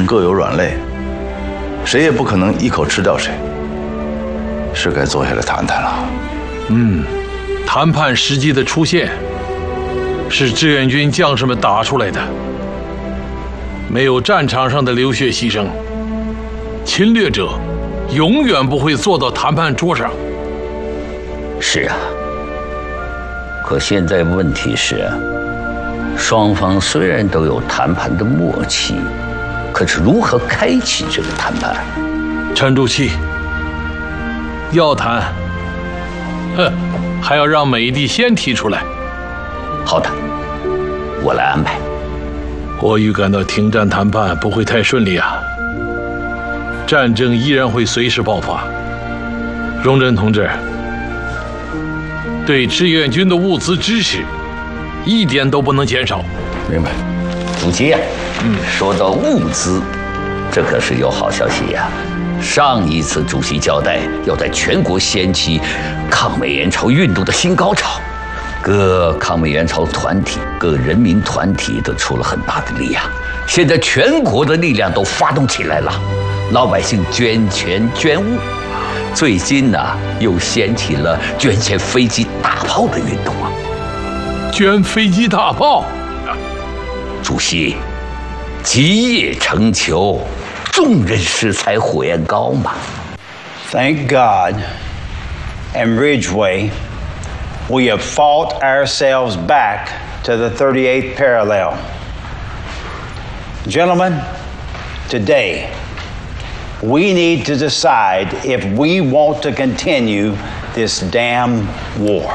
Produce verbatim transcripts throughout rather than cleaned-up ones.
各有软肋，谁也不可能一口吃掉谁，是该坐下来谈谈了。 嗯，谈判时机的出现，是志愿军将士们打出来的。没有战场上的流血牺牲，侵略者永远不会坐到谈判桌上。 是啊，可现在问题是，双方虽然都有谈判的默契，可是如何开启这个谈判？ 沉住气，要谈，哼，还要让美帝先提出来。 好的，我来安排。 我预感到停战谈判不会太顺利啊，战争依然会随时爆发。荣臻同志，对志愿军的物资支持一点都不能减少。 明白。主席呀、啊，嗯，说到物资，这可是有好消息呀、啊。上一次主席交代要在全国掀起抗美援朝运动的新高潮，各抗美援朝团体、各人民团体都出了很大的力量。现在全国的力量都发动起来了，老百姓捐钱捐物。最近呢、啊，又掀起了捐献飞机、大炮的运动啊！ 捐飞机、大炮， 主席，基业成裘，众人拾柴火焰高嘛。 Thank God, in Ridgeway, we have fought ourselves back to the thirty-eighth parallel. Gentlemen, today, we need to decide if we want to continue this damn war.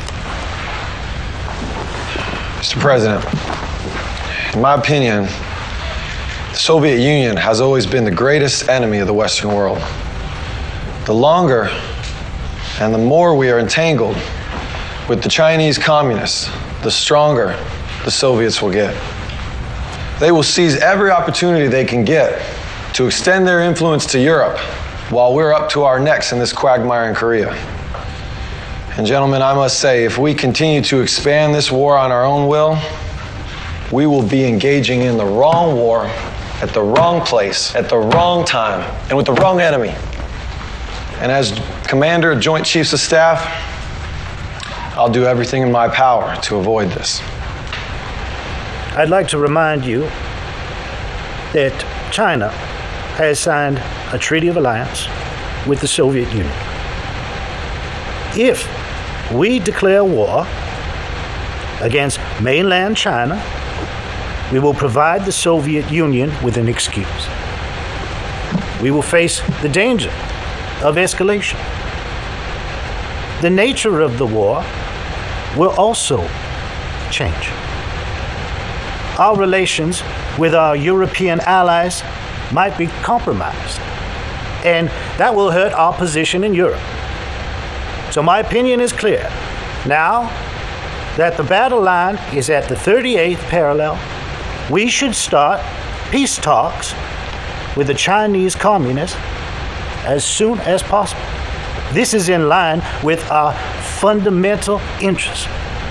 Mister President, in my opinion, the Soviet Union has always been the greatest enemy of the Western world. The longer and the more we are entangled with the Chinese communists, the stronger the Soviets will get. They will seize every opportunity they can get to extend their influence to Europe while we're up to our necks in this quagmire in Korea. And gentlemen, I must say, if we continue to expand this war on our own will, we will be engaging in the wrong war, at the wrong place, at the wrong time, and with the wrong enemy. And as Commander of Joint Chiefs of Staff, I'll do everything in my power to avoid this. I'd like to remind you that China has signed a treaty of alliance with the Soviet Union. If we declare war against mainland China, we will provide the Soviet Union with an excuse. We will face the danger of escalation. The nature of the war will also change. Our relations with our European allies might be compromised, and that will hurt our position in Europe. So my opinion is clear. Now that the battle line is at the thirty-eighth parallel, we should start peace talks with the Chinese communists as soon as possible. This is in line with our fundamental interests.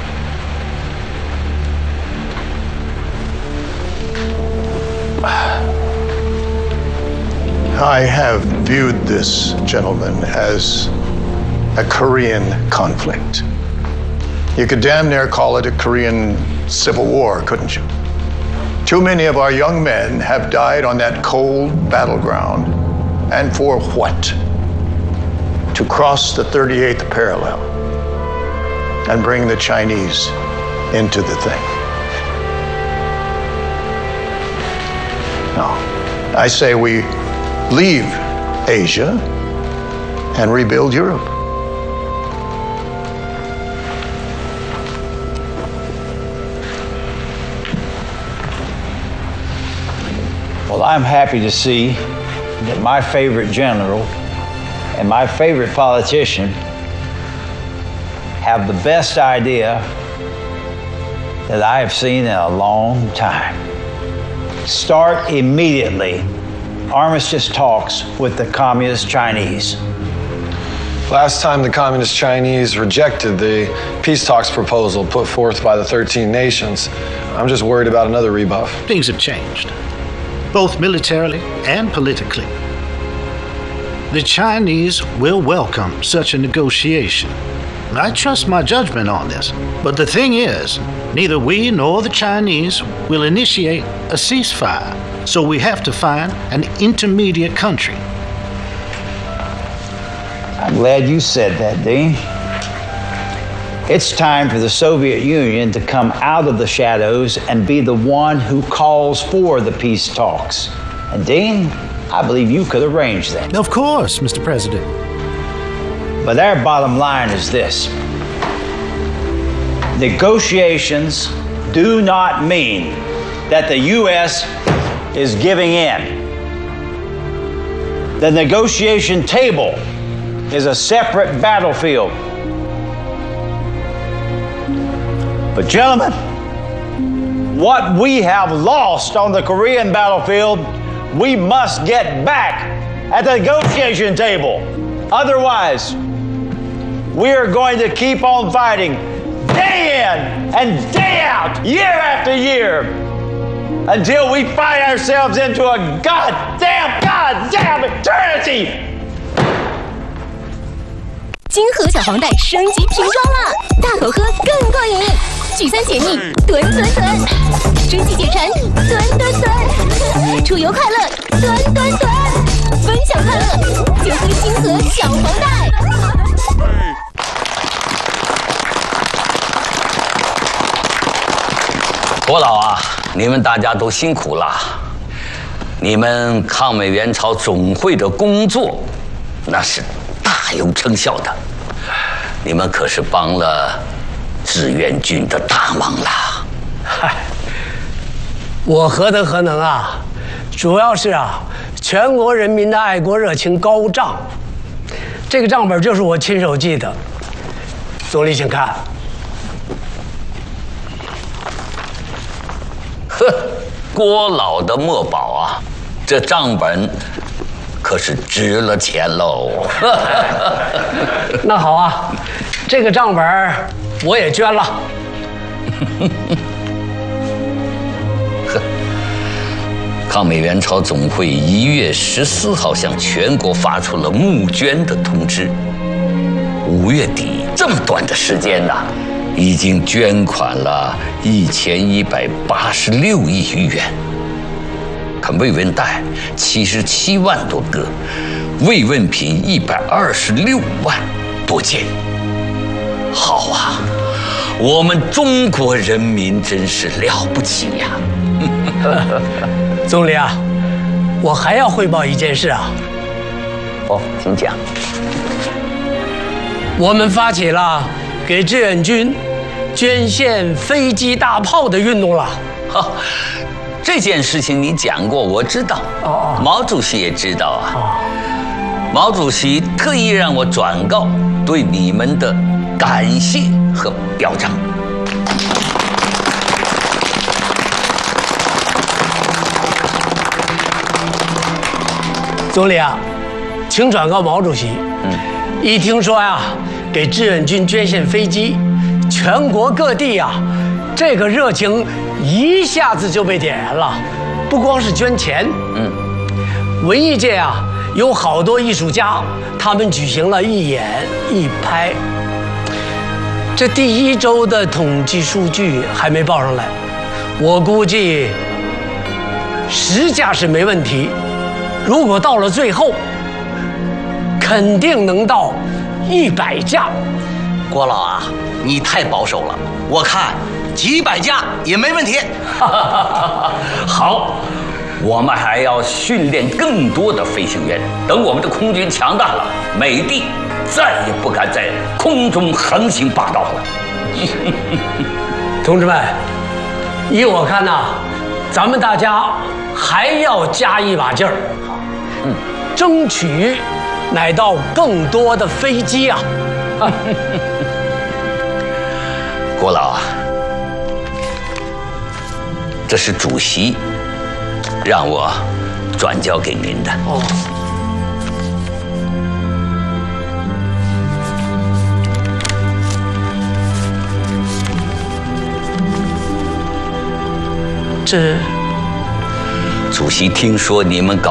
I have viewed this, gentlemen, as a Korean conflict. You could damn near call it a Korean civil war, couldn't you? Too many of our young men have died on that cold battleground. And for what? To cross the thirty-eighth parallel and bring the Chinese into the thing. No, I say we leave Asia and rebuild Europe. Well, I'm happy to see that my favorite general and my favorite politician have the best idea that I have seen in a long time. Start immediately armistice talks with the Communist Chinese. Last time the Communist Chinese rejected the peace talks proposal put forth by the thirteen nations. I'm just worried about another rebuff. Things have changed. both militarily and politically. The Chinese will welcome such a negotiation. I trust my judgment on this. But the thing is, neither we nor the Chinese will initiate a ceasefire, so we have to find an intermediate country. I'm glad you said that, Dean. It's time for the Soviet Union to come out of the shadows and be the one who calls for the peace talks. And Dean, I believe you could arrange that. Of course, Mister President. But our bottom line is this. Negotiations do not mean that the U S is giving in. The negotiation table is a separate battlefield. But gentlemen, what we have lost on the Korean battlefield, we must get back at the negotiation table. Otherwise, we are going to keep on fighting day in and day out, year after year, until we find ourselves into a goddamn, goddamn eternity. 金河小黄袋升级瓶装啦，大口喝更过瘾，聚餐解腻，吨吨吨，春季解馋，吨吨吨，出游快乐，吨吨吨，分享快乐，就喝金河小黄袋。 国老啊，你们大家都辛苦了，你们抗美援朝总会的工作，那是大有成效的，你们可是帮了志愿军的大忙啦！ 嗨，我何德何能啊？主要是啊，全国人民的爱国热情高涨。这个账本就是我亲手记的，总理请看。 呵，郭老的墨宝啊，这账本可是值了钱喽！ 那好啊，这个账本我也捐了。 呵，抗美援朝总会一月十四号向全国发出了募捐的通知。五月底这么短的时间呐、啊，已经捐款了一千一百八十六亿余元。看慰问袋七十七万多个，慰问品一百二十六万多件。好啊，我们中国人民真是了不起呀！ 总理啊，我还要汇报一件事啊。 哦，请讲。 我们发起了给志愿军捐献飞机大炮的运动了。 哈。这件事情你讲过，我知道。 哦， 毛主席也知道啊。哦，毛主席特意让我转告对你们的感谢和表彰。 总理啊，请转告毛主席。嗯，一听说呀，给志愿军捐献飞机，全国各地呀，这个热情一下子就被点燃了，不光是捐钱，嗯，文艺界啊有好多艺术家，他们举行了一演一拍。这第一周的统计数据还没报上来，我估计十架是没问题，如果到了最后，肯定能到一百架。 郭老啊，你太保守了，我看几百架也没问题。 好，我们还要训练更多的飞行员。等我们的空军强大了，美帝再也不敢在空中横行霸道了。 同志们，依我看呐、啊，咱们大家还要加一把劲儿，嗯，争取买到更多的飞机啊！ 郭老啊，这是主席让我转交给您的。哦。 这主席听说你们搞